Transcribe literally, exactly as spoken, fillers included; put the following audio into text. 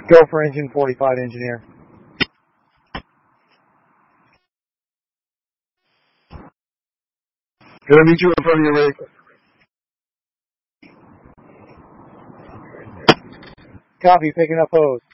Go for engine forty-five, engineer. Gonna meet you in front of your rig. Copy, picking up hose.